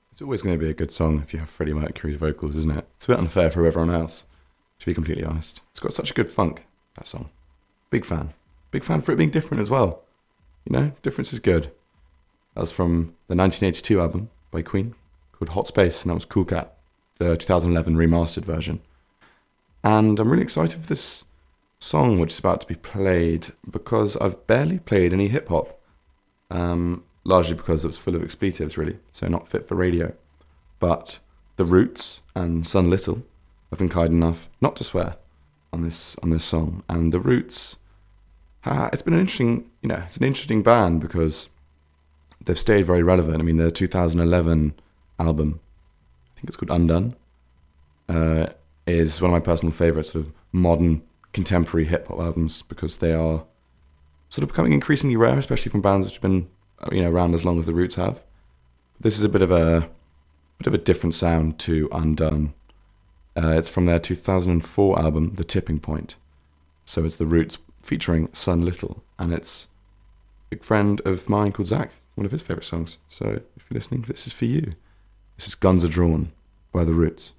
It's always going to be a good song if you have Freddie Mercury's vocals, isn't it? It's a bit unfair for everyone else, to be completely honest. It's got such a good funk, that song. Big fan. Big fan for it being different as well. You know, difference is good. That was from the 1982 album by Queen called Hot Space, and that was Cool Cat, the 2011 remastered version. And I'm really excited for this song which is about to be played because I've barely played any hip hop. Largely because it was full of expletives, really, so not fit for radio. But The Roots and Sun Little have been kind enough not to swear on this song. And The Roots, it's been it's an interesting band because they've stayed very relevant. I mean, their 2011 album, I think it's called Undone, is one of my personal favourite sort of modern contemporary hip hop albums because they are sort of becoming increasingly rare, especially from bands which have been around as long as the Roots have. This is a bit of a different sound to Undone. It's from their 2004 album, The Tipping Point. So it's the Roots featuring Sun Little, and it's a big friend of mine called Zach, one of his favourite songs. So if you're listening, this is for you. This is Guns Are Drawn by The Roots.